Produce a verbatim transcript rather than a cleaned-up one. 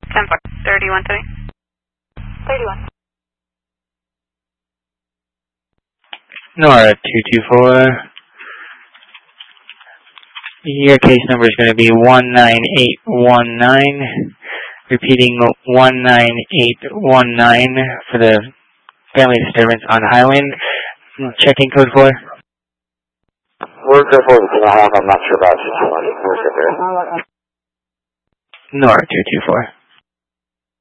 ten four, thirty-one three. thirty-one. Nora two two four. Your case number is going to be one nine eight one nine. Repeating one nine eight one nine for the family disturbance on Highland. Checking code for? Where's the four? I'm not sure about it. Where's it there? Nora two two four.